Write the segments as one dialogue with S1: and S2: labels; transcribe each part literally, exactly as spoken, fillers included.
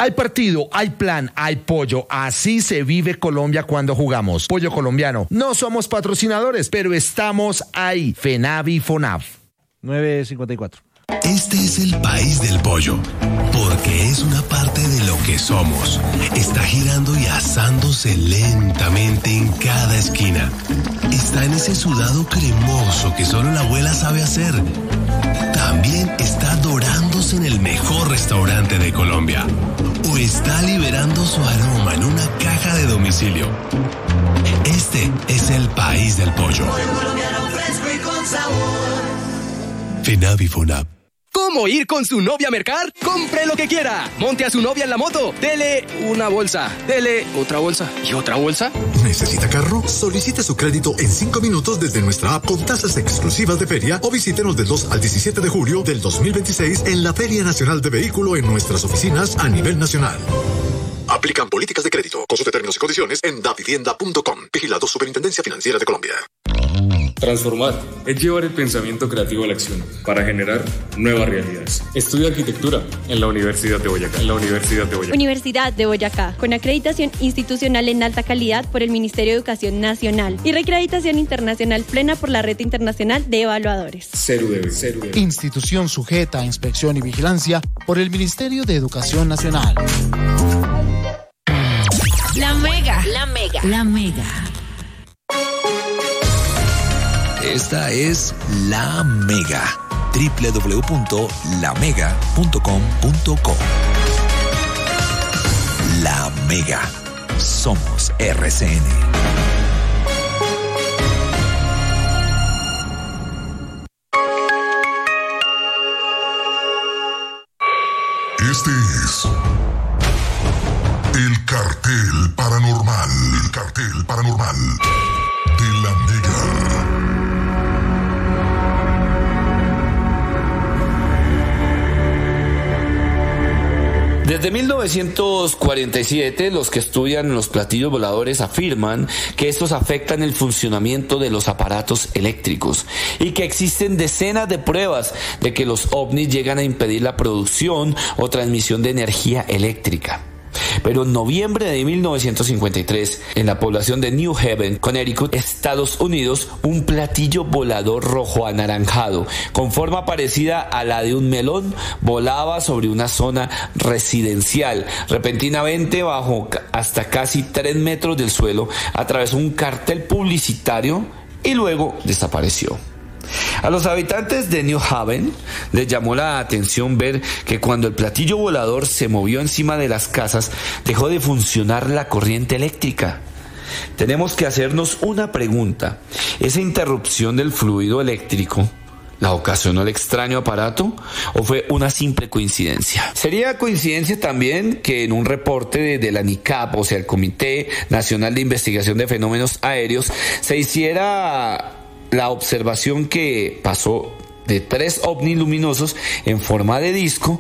S1: Hay partido, hay plan, hay pollo. Así se vive Colombia cuando jugamos. Pollo colombiano. No somos patrocinadores, pero estamos ahí. FENAVI FONAF.
S2: nueve cincuenta y cuatro.
S3: Este es el país del pollo, porque es una parte de lo que somos. Está girando y asándose lentamente en cada esquina. Está en ese sudado cremoso que solo la abuela sabe hacer. También está dorándose en el mejor restaurante de Colombia. O está liberando su aroma en una caja de domicilio. Este es el país del pollo.
S4: Pollo colombiano fresco y con sabor.
S3: FENAVI FONAP.
S5: ¿Cómo ir con su novia a mercar? Compre lo que quiera. Monte a su novia en la moto. Dele una bolsa. Dele otra bolsa. ¿Y otra bolsa?
S6: ¿Necesita carro? Solicite su crédito en cinco minutos desde nuestra app con tasas exclusivas de feria o visítenos del dos al diecisiete de julio del dos mil veintiséis en la Feria Nacional de Vehículo en nuestras oficinas a nivel nacional. Aplican políticas de crédito. Consulte términos y condiciones en davivienda punto com. Vigilado Superintendencia Financiera de Colombia.
S7: Transformar es llevar el pensamiento creativo a la acción para generar nuevas realidades. Estudia arquitectura en la Universidad de Boyacá. En la Universidad de Boyacá.
S8: Universidad de Boyacá, con acreditación institucional en alta calidad por el Ministerio de Educación Nacional y reacreditación internacional plena por la Red Internacional de Evaluadores.
S7: Cero debe, cero debe.
S9: Institución sujeta a inspección y vigilancia por el Ministerio de Educación Nacional.
S10: La Mega. La Mega. La Mega.
S3: Esta es La Mega. doble u doble u doble u punto la mega punto com punto co. La Mega. Somos R C N.
S11: Este es el cartel paranormal. El cartel paranormal de La Mega.
S12: Desde mil novecientos cuarenta y siete, los que estudian los platillos voladores afirman que estos afectan el funcionamiento de los aparatos eléctricos y que existen decenas de pruebas de que los ovnis llegan a impedir la producción o transmisión de energía eléctrica. Pero en noviembre de mil novecientos cincuenta y tres, en la población de New Haven, Connecticut, Estados Unidos, un platillo volador rojo anaranjado, con forma parecida a la de un melón, volaba sobre una zona residencial. Repentinamente, bajo hasta casi tres metros del suelo, atravesó un cartel publicitario y luego desapareció. A los habitantes de New Haven les llamó la atención ver que cuando el platillo volador se movió encima de las casas, dejó de funcionar la corriente eléctrica. Tenemos que hacernos una pregunta. ¿Esa interrupción del fluido eléctrico la ocasionó el extraño aparato o fue una simple coincidencia? Sería coincidencia también que en un reporte de, de la NICAP, o sea el Comité Nacional de Investigación de Fenómenos Aéreos, se hiciera la observación que pasó de tres ovnis luminosos en forma de disco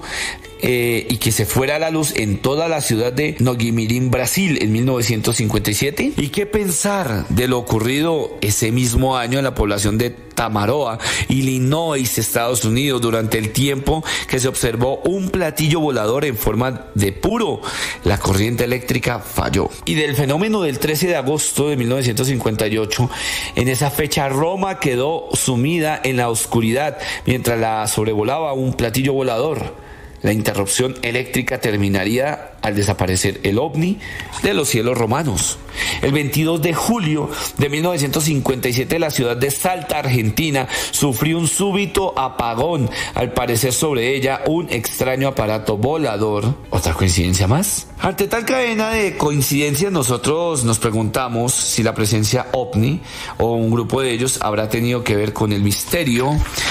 S12: eh, y que se fuera a la luz en toda la ciudad de Noguimirim, Brasil, en mil novecientos cincuenta y siete. ¿Y qué pensar de lo ocurrido ese mismo año en la población de Tamaroa, Illinois, Estados Unidos, durante el tiempo que se observó un platillo volador en forma de puro? La corriente eléctrica falló. Y del fenómeno del trece de agosto de mil novecientos cincuenta y ocho, en esa fecha Roma quedó sumida en la oscuridad mientras la sobrevolaba un platillo volador. La interrupción eléctrica terminaría al desaparecer el ovni de los cielos romanos. El veintidós de julio de mil novecientos cincuenta y siete, la ciudad de Salta, Argentina, sufrió un súbito apagón. Al parecer sobre ella un extraño aparato volador. ¿Otra coincidencia más? Ante tal cadena de coincidencias, nosotros nos preguntamos si la presencia ovni o un grupo de ellos habrá tenido que ver con el misterio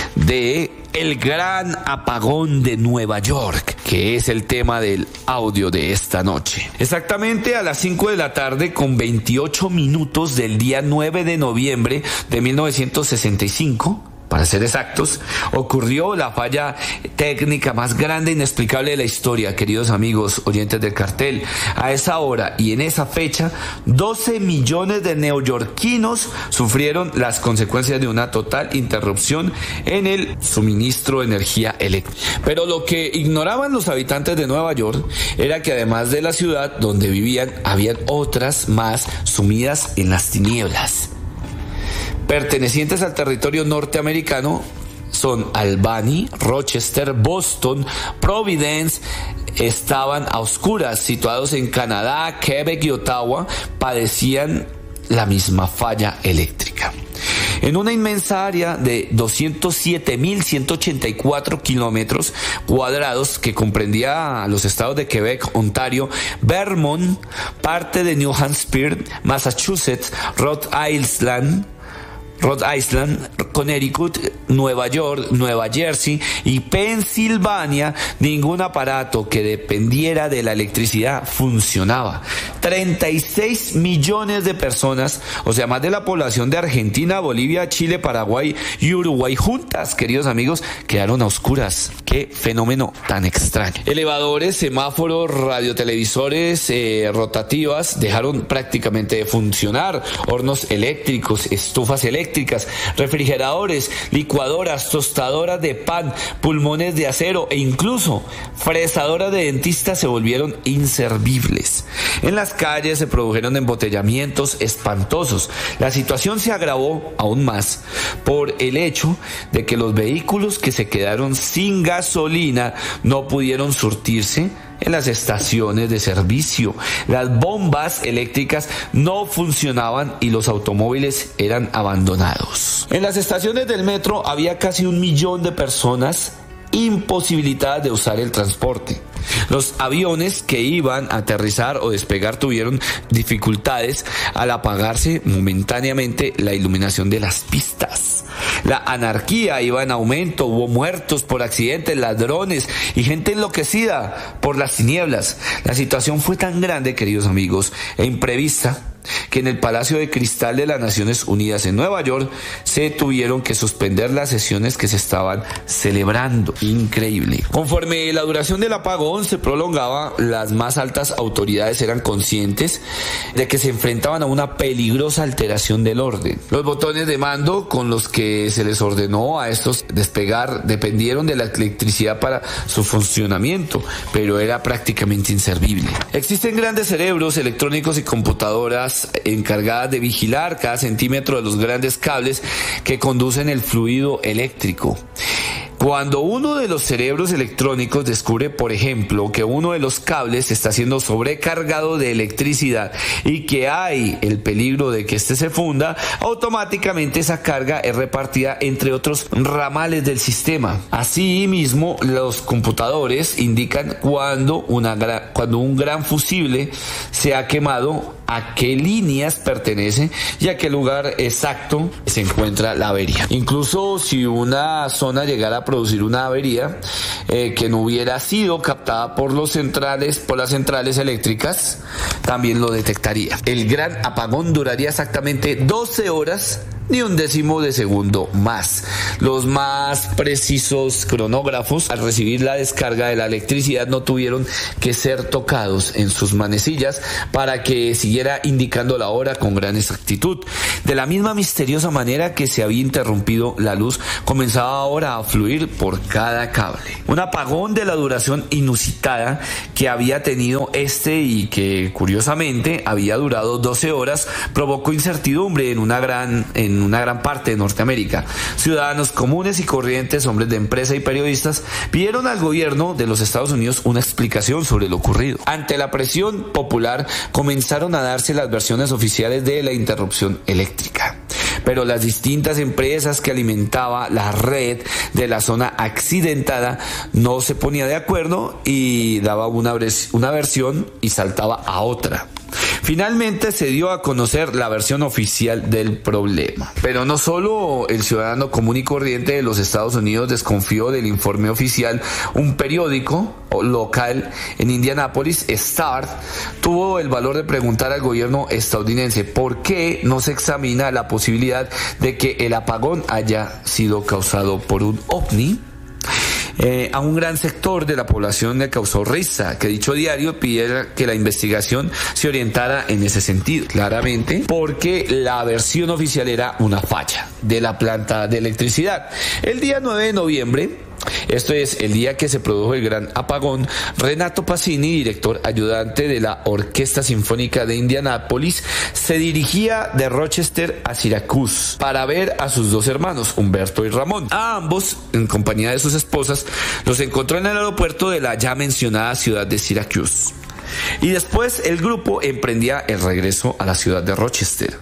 S12: de el gran apagón de Nueva York, que es el tema del audio de esta noche. Exactamente a las cinco de la tarde con veintiocho minutos del día nueve de noviembre de mil novecientos sesenta y cinco, para ser exactos, ocurrió la falla técnica más grande e inexplicable de la historia, queridos amigos oyentes del cartel. A esa hora y en esa fecha, doce millones de neoyorquinos sufrieron las consecuencias de una total interrupción en el suministro de energía eléctrica. Pero lo que ignoraban los habitantes de Nueva York era que además de la ciudad donde vivían, habían otras más sumidas en las tinieblas. Pertenecientes al territorio norteamericano son Albany, Rochester, Boston, Providence, estaban a oscuras, situados en Canadá, Quebec y Ottawa, padecían la misma falla eléctrica. En una inmensa área de doscientos siete mil ciento ochenta y cuatro kilómetros cuadrados que comprendía los estados de Quebec, Ontario, Vermont, parte de New Hampshire, Massachusetts, Rhode Island, Rhode Island, Connecticut, Nueva York, Nueva Jersey y Pensilvania, ningún aparato que dependiera de la electricidad funcionaba. treinta y seis millones de personas, o sea, más de la población de Argentina, Bolivia, Chile, Paraguay y Uruguay juntas, queridos amigos, quedaron a oscuras. Qué fenómeno tan extraño. Elevadores, semáforos, radiotelevisores, eh, rotativas dejaron prácticamente de funcionar. Hornos eléctricos, estufas eléctricas, refrigeradores, licuadoras, tostadoras de pan, pulmones de acero e incluso fresadoras de dentistas se volvieron inservibles. En las calles se produjeron embotellamientos espantosos. La situación se agravó aún más por el hecho de que los vehículos que se quedaron sin gasolina no pudieron surtirse en las estaciones de servicio. Las bombas eléctricas no funcionaban y los automóviles eran abandonados. En las estaciones del metro había casi un millón de personas imposibilitadas de usar el transporte. Los aviones que iban a aterrizar o despegar tuvieron dificultades al apagarse momentáneamente la iluminación de las pistas. La anarquía iba en aumento, hubo muertos por accidentes, ladrones y gente enloquecida por las tinieblas. La situación fue tan grande, queridos amigos, e imprevista, que en el Palacio de Cristal de las Naciones Unidas en Nueva York se tuvieron que suspender las sesiones que se estaban celebrando. Increíble. Conforme la duración del apagón se prolongaba, las más altas autoridades eran conscientes de que se enfrentaban a una peligrosa alteración del orden. Los botones de mando con los que se les ordenó a estos despegar dependieron de la electricidad para su funcionamiento, pero era prácticamente inservible. Existen grandes cerebros electrónicos y computadoras encargadas de vigilar cada centímetro de los grandes cables que conducen el fluido eléctrico. Cuando uno de los cerebros electrónicos descubre, por ejemplo, que uno de los cables está siendo sobrecargado de electricidad y que hay el peligro de que éste se funda, automáticamente esa carga es repartida entre otros ramales del sistema. Asimismo, los computadores indican cuando, una gra- cuando un gran fusible se ha quemado, a qué líneas pertenece y a qué lugar exacto se encuentra la avería. Incluso si una zona llegara a producir una avería eh, que no hubiera sido captada por los centrales, por las centrales eléctricas, también lo detectaría. El gran apagón duraría exactamente doce horas, ni un décimo de segundo más. Los más precisos cronógrafos, al recibir la descarga de la electricidad, no tuvieron que ser tocados en sus manecillas para que siguiera indicando la hora con gran exactitud. De la misma misteriosa manera que se había interrumpido la luz, comenzaba ahora a fluir por cada cable. Un apagón de la duración inusitada que había tenido este y que curiosamente había durado doce horas provocó incertidumbre en una gran en una gran parte de Norteamérica. Ciudadanos comunes y corrientes, hombres de empresa y periodistas pidieron al gobierno de los Estados Unidos una explicación sobre lo ocurrido. Ante la presión popular comenzaron a darse las versiones oficiales de la interrupción eléctrica, pero las distintas empresas que alimentaba la red de la zona accidentada no se ponía de acuerdo y daba una, una versión y saltaba a otra. Finalmente se dio a conocer la versión oficial del problema. Pero no solo el ciudadano común y corriente de los Estados Unidos desconfió del informe oficial. Un periódico local en Indianápolis, Star, tuvo el valor de preguntar al gobierno estadounidense por qué no se examina la posibilidad de que el apagón haya sido causado por un ovni. Eh, a un gran sector de la población le causó risa que dicho diario pidiera que la investigación se orientara en ese sentido, claramente porque la versión oficial era una falla de la planta de electricidad. El día nueve de noviembre, esto es el día que se produjo el gran apagón, Renato Pacini, director ayudante de la Orquesta Sinfónica de Indianápolis, se dirigía de Rochester a Syracuse para ver a sus dos hermanos, Humberto y Ramón. A ambos, en compañía de sus esposas, los encontró en el aeropuerto de la ya mencionada ciudad de Syracuse. Y después el grupo emprendía el regreso a la ciudad de Rochester.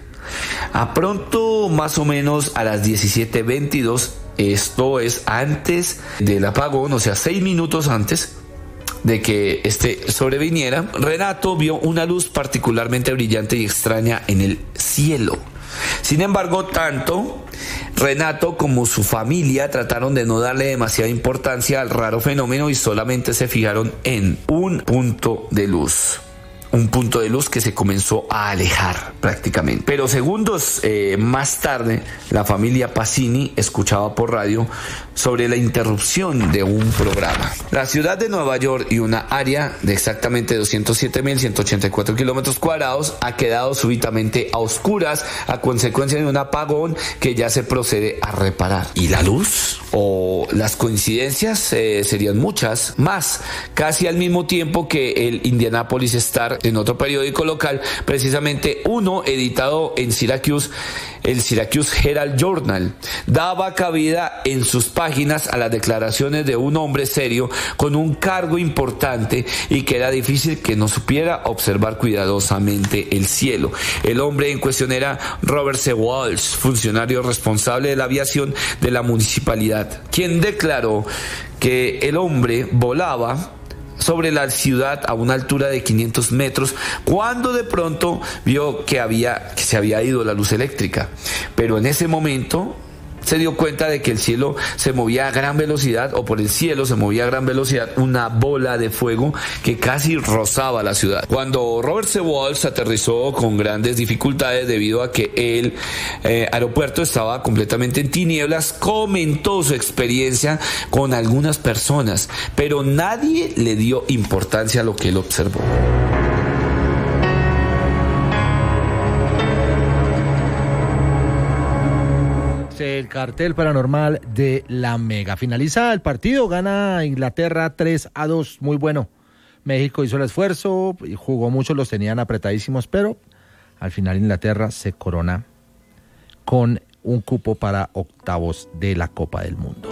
S12: A pronto, más o menos a las diecisiete veintidós, esto es antes del apagón, o sea, seis minutos antes de que este sobreviniera, Renato vio una luz particularmente brillante y extraña en el cielo. Sin embargo, tanto Renato como su familia trataron de no darle demasiada importancia al raro fenómeno y solamente se fijaron en un punto de luz. Un punto de luz que se comenzó a alejar prácticamente. Pero segundos eh, más tarde, la familia Pacini escuchaba por radio sobre la interrupción de un programa. La ciudad de Nueva York y una área de exactamente doscientos siete mil ciento ochenta y cuatro kilómetros cuadrados ha quedado súbitamente a oscuras a consecuencia de un apagón que ya se procede a reparar. ¿Y la luz? O las coincidencias eh, serían muchas más. Casi al mismo tiempo que el Indianapolis Star, en otro periódico local, precisamente uno editado en Syracuse, el Syracuse Herald Journal, daba cabida en sus páginas a las declaraciones de un hombre serio con un cargo importante y que era difícil que no supiera observar cuidadosamente el cielo. El hombre en cuestión era Robert C. Walsh, funcionario responsable de la aviación de la municipalidad, quien declaró que el hombre volaba sobre la ciudad a una altura de quinientos metros cuando de pronto vio que había que se había ido la luz eléctrica, pero en ese momento se dio cuenta de que el cielo se movía a gran velocidad, o por el cielo se movía a gran velocidad una bola de fuego que casi rozaba la ciudad. Cuando Robert C. Walsh aterrizó con grandes dificultades debido a que el eh, aeropuerto estaba completamente en tinieblas, comentó su experiencia con algunas personas, pero nadie le dio importancia a lo que él observó.
S2: El cartel paranormal de la Mega. Finaliza el partido, gana Inglaterra tres a dos, muy bueno. México hizo el esfuerzo, jugó mucho, los tenían apretadísimos, pero al final Inglaterra se corona con un cupo para octavos de la Copa del Mundo.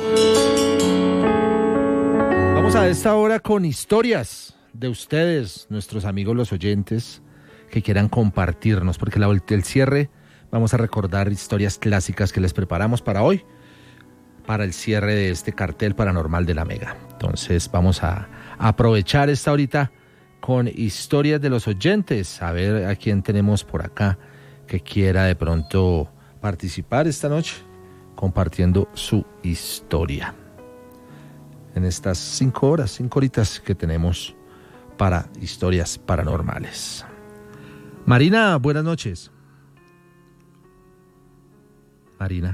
S2: Vamos a esta hora con historias de ustedes, nuestros amigos los oyentes, que quieran compartirnos, porque la, el cierre... Vamos a recordar historias clásicas que les preparamos para hoy, para el cierre de este cartel paranormal de la Mega. Entonces vamos a aprovechar esta horita con historias de los oyentes. A ver a quién tenemos por acá que quiera de pronto participar esta noche compartiendo su historia. En estas cinco horas, cinco horitas que tenemos para historias paranormales. Marina, buenas noches. Marina.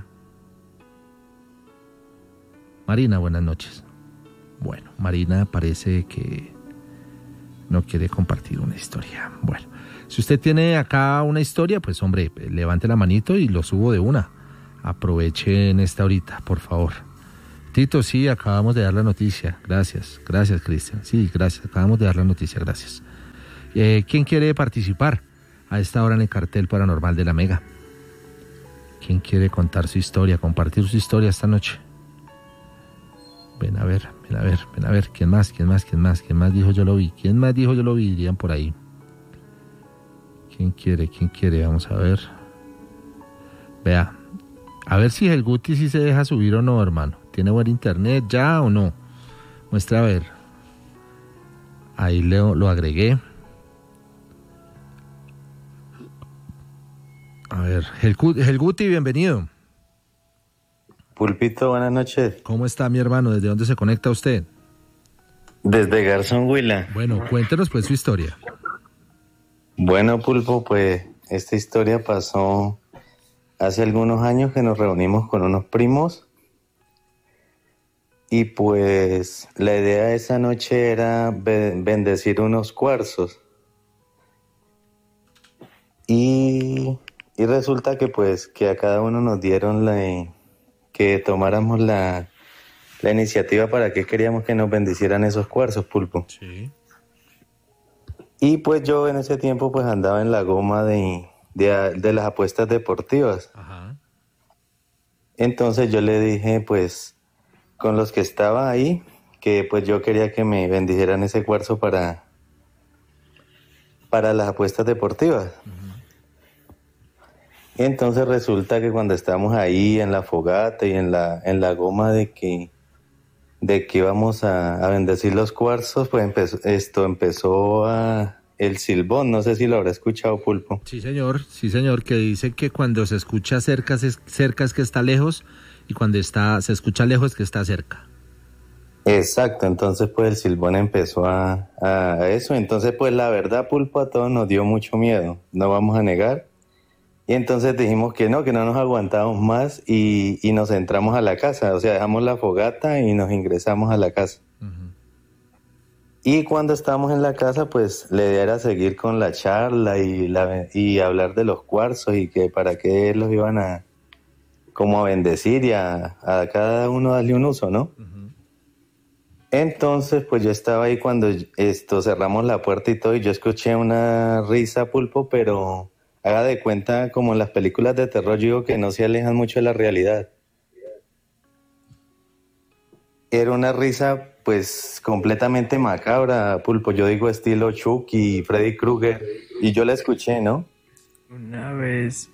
S2: Marina, buenas noches. Bueno, Marina parece que no quiere compartir una historia. Bueno, si usted tiene acá una historia, pues hombre, levante la manito y lo subo de una. Aprovechen esta horita, por favor. Tito, sí, acabamos de dar la noticia. Gracias, gracias, Cristian. Sí, gracias, acabamos de dar la noticia, gracias. Eh, ¿Quién quiere participar a esta hora en el cartel paranormal de la Mega? ¿Quién quiere contar su historia, compartir su historia esta noche? Ven a ver, ven a ver, ven a ver. ¿Quién más? ¿Quién más? ¿Quién más? ¿Quién más dijo yo lo vi? ¿Quién más dijo yo lo vi? Dirían por ahí. ¿Quién quiere? ¿Quién quiere? Vamos a ver. Vea. A ver si el Guti sí se deja subir o no, hermano. ¿Tiene buen internet ya o no? Muestra a ver. Ahí lo, lo agregué. ver, el, el Guti, bienvenido.
S13: Pulpito, buenas noches.
S2: ¿Cómo está mi hermano? ¿Desde dónde se conecta usted?
S13: Desde Garzón, Huila.
S2: Bueno, cuéntenos pues su historia.
S13: Bueno, Pulpo, pues esta historia pasó hace algunos años que nos reunimos con unos primos y pues la idea de esa noche era be- bendecir unos cuarzos. Y, y resulta que pues que a cada uno nos dieron la, que tomáramos la, la iniciativa para que queríamos que nos bendicieran esos cuarzos, Pulpo.
S2: Sí.
S13: Y pues yo en ese tiempo pues andaba en la goma de, de, de las apuestas deportivas.
S2: Ajá.
S13: Entonces yo le dije pues con los que estaba ahí que pues yo quería que me bendijeran ese cuarzo para, para las apuestas deportivas. Uh-huh. Entonces resulta que cuando estábamos ahí en la fogata y en la, en la goma de que, de que íbamos a, a bendecir los cuarzos, pues empezó, esto empezó a el silbón, no sé si lo habrá escuchado, Pulpo.
S2: Sí, señor, sí, señor, que dice que cuando se escucha cerca, es, cerca es que está lejos y cuando está, se escucha lejos es que está cerca.
S13: Exacto, entonces pues el silbón empezó a, a eso, entonces pues la verdad, Pulpo, a todos nos dio mucho miedo, no vamos a negar. Y entonces dijimos que no, que no nos aguantábamos más y, y nos entramos a la casa. O sea, dejamos la fogata y nos ingresamos a la casa. Uh-huh. Y cuando estábamos en la casa, pues la idea era seguir con la charla y, la, y hablar de los cuarzos y que para qué los iban a, como a bendecir y a, a cada uno darle un uso, ¿no? Uh-huh. Entonces, pues yo estaba ahí cuando esto cerramos la puerta y todo y yo escuché una risa, Pulpo, pero... haga de cuenta, como en las películas de terror, yo digo que no se alejan mucho de la realidad. Era una risa, pues, completamente macabra, Pulpo. Yo digo estilo Chucky y Freddy Krueger. Y yo la escuché, ¿no?
S14: Una vez.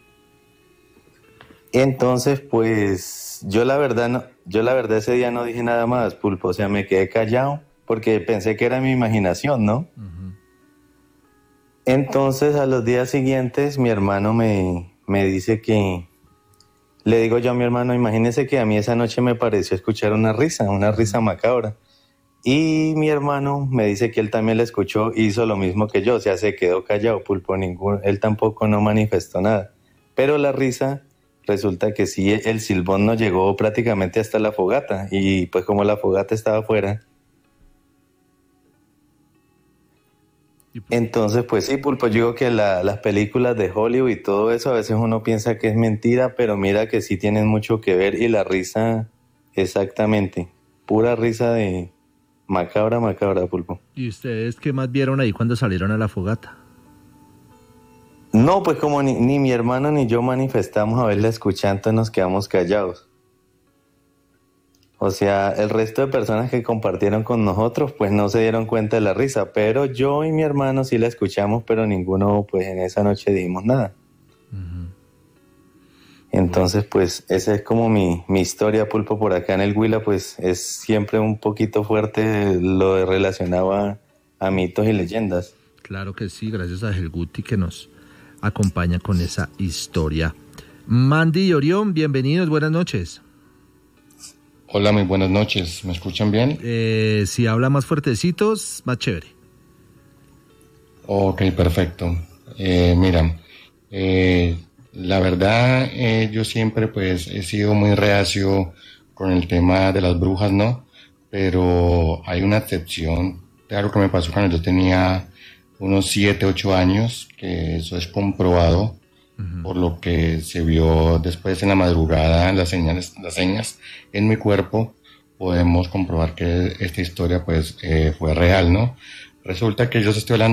S13: Entonces, pues, yo la verdad, no, yo la verdad ese día no dije nada más, Pulpo. O sea, me quedé callado porque pensé que era mi imaginación, ¿no? Uh-huh. Entonces, a los días siguientes, mi hermano me, me dice que... Le digo yo a mi hermano, imagínese que a mí esa noche me pareció escuchar una risa, una risa macabra. Y mi hermano me dice que él también la escuchó y hizo lo mismo que yo, o sea, se quedó callado, Pulpo, ningún, él tampoco no manifestó nada. Pero la risa, resulta que sí, el silbón nos llegó prácticamente hasta la fogata. Y pues como la fogata estaba afuera... Entonces, pues sí, Pulpo, yo digo que la, las películas de Hollywood y todo eso, a veces uno piensa que es mentira, pero mira que sí tienen mucho que ver y la risa, exactamente, pura risa de macabra, macabra, Pulpo.
S2: ¿Y ustedes qué más vieron ahí cuando salieron a la fogata?
S13: No, pues como ni, ni mi hermano ni yo manifestamos haberla escuchado, nos quedamos callados. O sea, el resto de personas que compartieron con nosotros, pues no se dieron cuenta de la risa, pero yo y mi hermano sí la escuchamos, pero ninguno, pues en esa noche dijimos nada. Uh-huh. Entonces, pues esa es como mi, mi historia, Pulpo, por acá en el Huila, pues es siempre un poquito fuerte lo de relacionado a, a mitos y leyendas.
S2: Claro que sí, gracias a El Guti que nos acompaña con esa historia. Mandy y Orión, bienvenidos, buenas noches.
S15: Hola, muy buenas noches. ¿Me escuchan bien?
S2: Eh, si habla más fuertecitos, más chévere.
S15: Ok, perfecto. Eh, mira, eh, la verdad, eh, yo siempre pues he sido muy reacio con el tema de las brujas, ¿no? Pero hay una excepción de algo que me pasó cuando yo tenía unos siete, ocho años, que eso es comprobado. Uh-huh. Por lo que se vio después en la madrugada, las señales, las señas en mi cuerpo, podemos comprobar que esta historia pues eh, fue real, ¿no? Resulta que yo estoy hablando